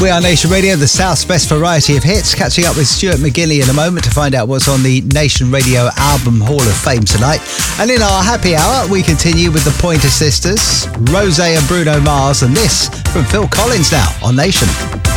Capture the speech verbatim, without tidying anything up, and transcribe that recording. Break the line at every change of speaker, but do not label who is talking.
We are Nation Radio, the South's best variety of hits. Catching up with Stuart McGinley in a moment to find out what's on the Nation Radio Album Hall of Fame tonight. And in our happy hour, we continue with the Pointer Sisters, Rosé and Bruno Mars, and this from Phil Collins now on Nation.